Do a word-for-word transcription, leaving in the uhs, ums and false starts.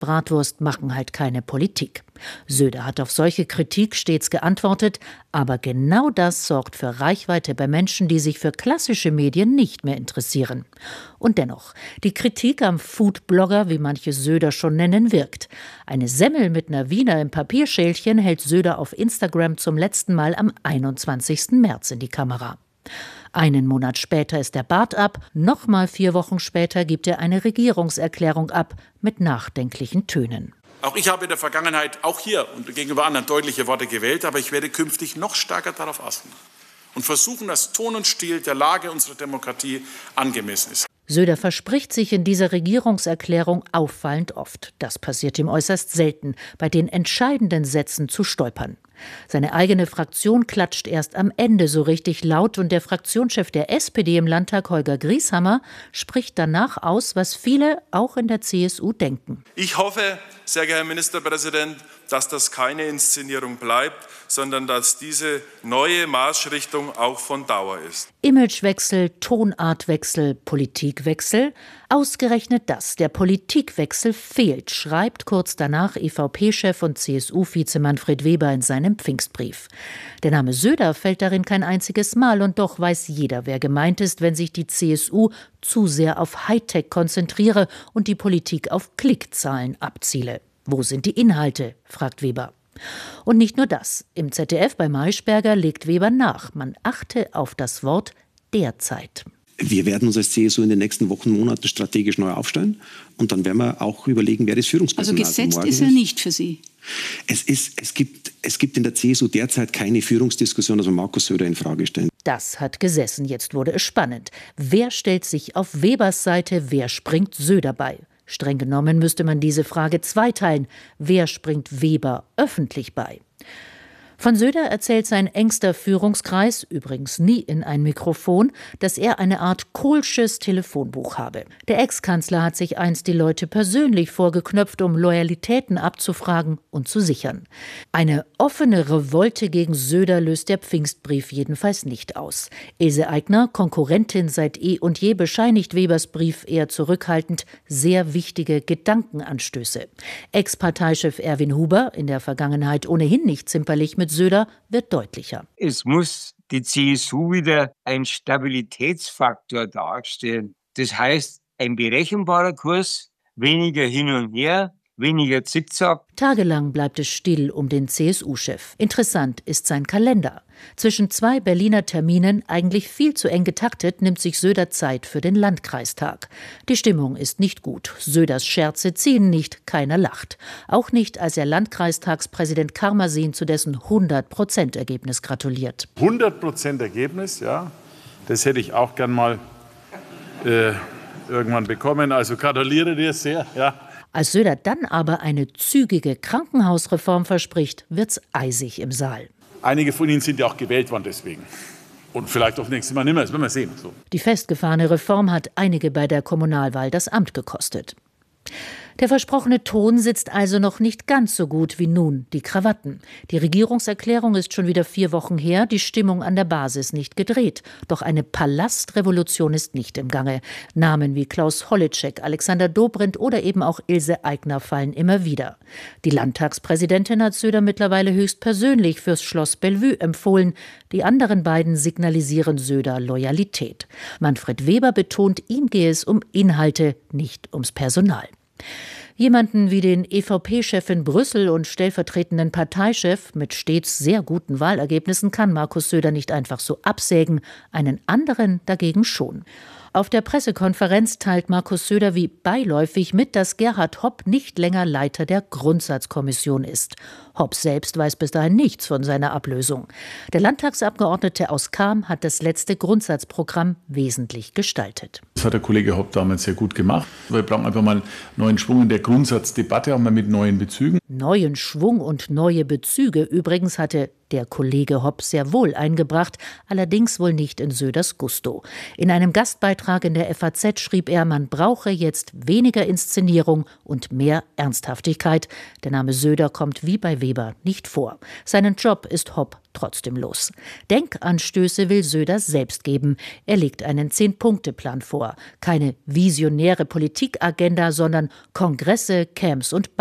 Bratwurst machen halt keine Politik. Söder hat auf solche Kritik stets geantwortet, aber genau das sorgt für Reichweite bei Menschen, die sich für klassische Medien nicht mehr interessieren. Und dennoch, die Kritik am Foodblogger, wie manche Söder schon nennen, wirkt. Eine Semmel mit einer Wiener im Papierschälchen hält Söder auf Instagram zum letzten Mal am einundzwanzigsten März in die Kamera. Einen Monat später ist der Bart ab, nochmal vier Wochen später gibt er eine Regierungserklärung ab mit nachdenklichen Tönen. Auch ich habe in der Vergangenheit, auch hier und gegenüber anderen, deutliche Worte gewählt, aber ich werde künftig noch stärker darauf achten und versuchen, dass Ton und Stil der Lage unserer Demokratie angemessen ist. Söder verspricht sich in dieser Regierungserklärung auffallend oft. Das passiert ihm äußerst selten, bei den entscheidenden Sätzen zu stolpern. Seine eigene Fraktion klatscht erst am Ende so richtig laut und der Fraktionschef der S P D im Landtag, Holger Grieshammer, spricht danach aus, was viele auch in der C S U denken. Ich hoffe, sehr geehrter Herr Ministerpräsident, dass das keine Inszenierung bleibt, sondern dass diese neue Marschrichtung auch von Dauer ist. Imagewechsel, Tonartwechsel, Politikwechsel. Ausgerechnet das, der Politikwechsel fehlt, schreibt kurz danach E V P-Chef und C S U-Vize Manfred Weber in seinem Pfingstbrief. Der Name Söder fällt darin kein einziges Mal und doch weiß jeder, wer gemeint ist, wenn sich die C S U zu sehr auf Hightech konzentriere und die Politik auf Klickzahlen abziele. Wo sind die Inhalte, fragt Weber. Und nicht nur das. Im Z D F bei Maischberger legt Weber nach. Man achte auf das Wort derzeit. Wir werden uns als C S U in den nächsten Wochen, Monaten strategisch neu aufstellen. Und dann werden wir auch überlegen, wer das Führungspersonal Also gesetzt ist er nicht für Sie? Es, ist, es, gibt, es gibt in der C S U derzeit keine Führungsdiskussion, dass man Markus Söder in Frage stellen. Das hat gesessen. Jetzt wurde es spannend. Wer stellt sich auf Webers Seite, wer springt Söder bei? Streng genommen müsste man diese Frage zweiteilen. Wer springt Weber öffentlich bei? Von Söder erzählt sein engster Führungskreis, übrigens nie in ein Mikrofon, dass er eine Art Kohlsches Telefonbuch habe. Der Ex-Kanzler hat sich einst die Leute persönlich vorgeknöpft, um Loyalitäten abzufragen und zu sichern. Eine offene Revolte gegen Söder löst der Pfingstbrief jedenfalls nicht aus. Ilse Aigner, Konkurrentin seit eh und je, bescheinigt Webers Brief eher zurückhaltend sehr wichtige Gedankenanstöße. Ex-Parteichef Erwin Huber, in der Vergangenheit ohnehin nicht zimperlich mit Söder, wird deutlicher. Es muss die C S U wieder ein Stabilitätsfaktor darstellen. Das heißt, ein berechenbarer Kurs, weniger hin und her, weniger Zickzack. Tagelang bleibt es still um den C S U-Chef. Interessant ist sein Kalender. Zwischen zwei Berliner Terminen, eigentlich viel zu eng getaktet, nimmt sich Söder Zeit für den Landkreistag. Die Stimmung ist nicht gut. Söders Scherze ziehen nicht, keiner lacht. Auch nicht, als er Landkreistagspräsident Karmasin zu dessen hundert Prozent Ergebnis gratuliert. hundert Prozent Ergebnis, ja, das hätte ich auch gern mal äh, irgendwann bekommen. Also gratuliere dir sehr, ja. Als Söder dann aber eine zügige Krankenhausreform verspricht, wird's eisig im Saal. Einige von Ihnen sind ja auch gewählt worden deswegen. Und vielleicht auch nächstes Mal nicht mehr, das werden wir sehen. So. Die festgefahrene Reform hat einige bei der Kommunalwahl das Amt gekostet. Der versprochene Ton sitzt also noch nicht ganz so gut wie nun die Krawatten. Die Regierungserklärung ist schon wieder vier Wochen her, die Stimmung an der Basis nicht gedreht. Doch eine Palastrevolution ist nicht im Gange. Namen wie Klaus Holleczek, Alexander Dobrindt oder eben auch Ilse Aigner fallen immer wieder. Die Landtagspräsidentin hat Söder mittlerweile höchstpersönlich fürs Schloss Bellevue empfohlen. Die anderen beiden signalisieren Söder Loyalität. Manfred Weber betont, ihm gehe es um Inhalte, nicht ums Personal. Jemanden wie den E V P-Chef in Brüssel und stellvertretenden Parteichef mit stets sehr guten Wahlergebnissen kann Markus Söder nicht einfach so absägen, einen anderen dagegen schon. Auf der Pressekonferenz teilt Markus Söder wie beiläufig mit, dass Gerhard Hopp nicht länger Leiter der Grundsatzkommission ist. Hopp selbst weiß bis dahin nichts von seiner Ablösung. Der Landtagsabgeordnete aus Cham hat das letzte Grundsatzprogramm wesentlich gestaltet. Das hat der Kollege Hopp damals sehr gut gemacht. Wir brauchen einfach mal neuen Schwung in der Grundsatzdebatte, auch mal mit neuen Bezügen. Neuen Schwung und neue Bezüge übrigens hatte der Kollege Hopp sehr wohl eingebracht, allerdings wohl nicht in Söders Gusto. In einem Gastbeitrag in der F A Z schrieb er, man brauche jetzt weniger Inszenierung und mehr Ernsthaftigkeit. Der Name Söder kommt wie bei Weber nicht vor. Seinen Job ist Hopp trotzdem los. Denkanstöße will Söder selbst geben. Er legt einen Zehn-Punkte-Plan vor. Keine visionäre Politikagenda, sondern Kongresse, Camps und